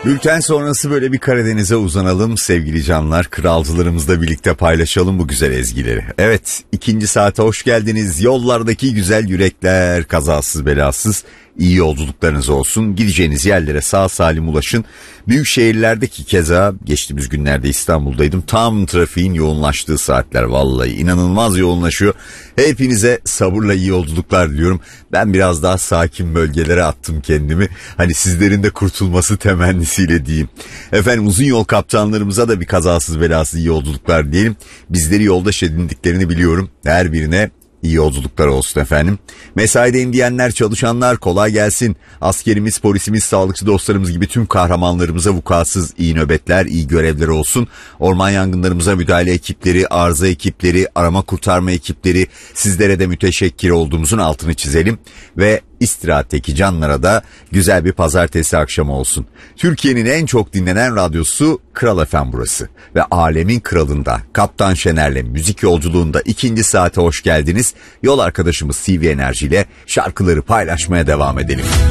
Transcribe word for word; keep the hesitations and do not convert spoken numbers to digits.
Bülten sonrası böyle bir Karadeniz'e uzanalım sevgili canlar. Kralcılarımızla birlikte paylaşalım bu güzel ezgileri. Evet, ikinci saate hoş geldiniz. Yollardaki güzel yürekler, kazasız belasız iyi yolculuklarınız olsun. Gideceğiniz yerlere sağ salim ulaşın. Büyük şehirlerdeki keza geçtiğimiz günlerde İstanbul'daydım. Tam trafiğin yoğunlaştığı saatler, vallahi inanılmaz yoğunlaşıyor. Hepinize sabırla iyi yolculuklar diliyorum. Ben biraz daha sakin bölgelere attım kendimi. Hani sizlerin de kurtulması temennisiyle diyeyim. Efendim, uzun yol kaptanlarımıza da bir kazasız belasız iyi yolculuklar diyelim. Bizleri yoldaş edindiklerini biliyorum. Her birine İyi yolculuklar olsun efendim. Mesaideyim diyenler, çalışanlar kolay gelsin. Askerimiz, polisimiz, sağlıkçı dostlarımız gibi tüm kahramanlarımıza vukuatsız iyi nöbetler, iyi görevler olsun. Orman yangınlarımıza müdahale ekipleri, arıza ekipleri, arama kurtarma ekipleri, sizlere de müteşekkir olduğumuzun altını çizelim. Ve istirahatteki canlara da güzel bir pazartesi akşamı olsun. Türkiye'nin en çok dinlenen radyosu Kral F M burası. Ve alemin kralında Kaptan Şener'le müzik yolculuğunda ikinci saate hoş geldiniz. Yol arkadaşımız C V Enerji ile şarkıları paylaşmaya devam edelim.